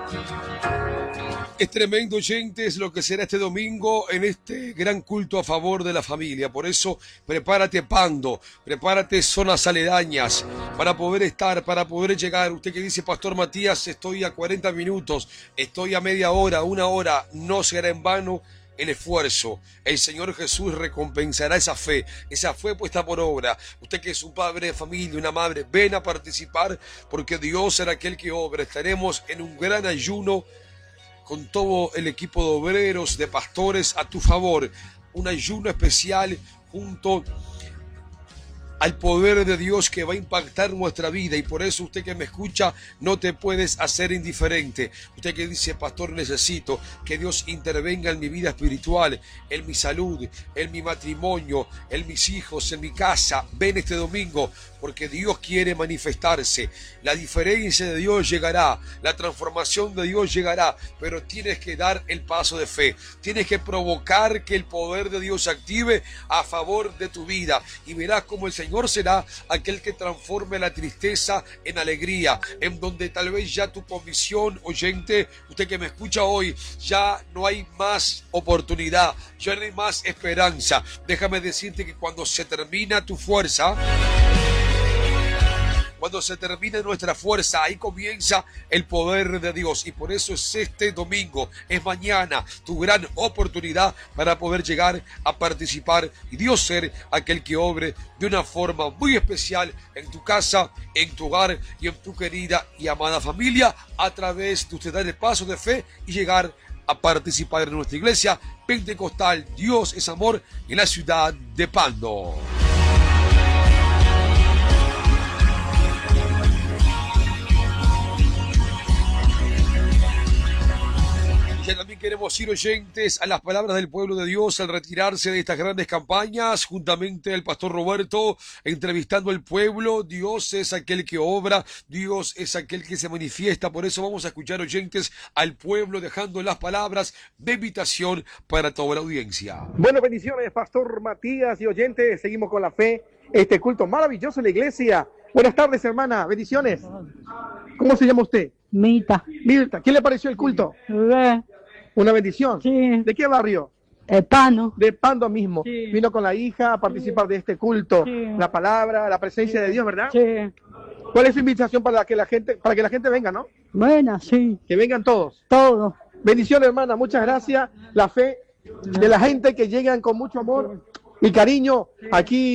Es tremendo, oyentes, lo que será este domingo en este gran culto a favor de la familia. Por eso, prepárate Pando, prepárate zonas aledañas para poder estar, para poder llegar. Usted que dice, Pastor Matías, estoy a 40 minutos, estoy a media hora, una hora, no será en vano el esfuerzo. El Señor Jesús recompensará esa fe puesta por obra. Usted que es un padre de familia, una madre, ven a participar porque Dios será aquel que obra. Estaremos en un gran ayuno con todo el equipo de obreros, de pastores a tu favor. Un ayuno especial junto al poder de Dios que va a impactar nuestra vida, y por eso usted que me escucha no te puedes hacer indiferente. Usted que dice, pastor, necesito que Dios intervenga en mi vida espiritual, en mi salud, en mi matrimonio, en mis hijos, en mi casa. Ven este domingo porque Dios quiere manifestarse. La diferencia de Dios llegará, la transformación de Dios llegará, pero tienes que dar el paso de fe. Tienes que provocar que el poder de Dios se active a favor de tu vida, y verás cómo el Señor será aquel que transforme la tristeza en alegría, en donde tal vez ya tu condición, oyente, usted que me escucha hoy, ya no hay más oportunidad, ya no hay más esperanza. Déjame decirte que cuando se termina tu fuerza, cuando se termine nuestra fuerza, ahí comienza el poder de Dios. Y por eso es este domingo, es mañana, tu gran oportunidad para poder llegar a participar y Dios ser aquel que obre de una forma muy especial en tu casa, en tu hogar y en tu querida y amada familia, a través de usted dar el paso de fe y llegar a participar en nuestra iglesia pentecostal Dios es Amor en la ciudad de Pando. Ya también queremos ir, oyentes, a las palabras del pueblo de Dios al retirarse de estas grandes campañas, juntamente el pastor Roberto, entrevistando al pueblo. Dios es aquel que obra, Dios es aquel que se manifiesta. Por eso vamos a escuchar, oyentes, al pueblo, dejando las palabras de invitación para toda la audiencia. Bueno, bendiciones, pastor Matías y oyentes. Seguimos con la fe, este culto maravilloso en la iglesia. Buenas tardes, hermana, bendiciones. ¿Cómo se llama usted? Mirta. Mirta, ¿qué le pareció el culto? Una bendición. Sí. ¿De qué barrio? Pano. De Pando mismo. Sí. Vino con la hija a participar de este culto. Sí. La palabra, la presencia de Dios, ¿verdad? Sí. ¿Cuál es su invitación para que la gente venga, no? Buena, sí. Que vengan todos. Todo. Bendiciones, hermana, muchas gracias. La fe de la gente que llegan con mucho amor y cariño aquí.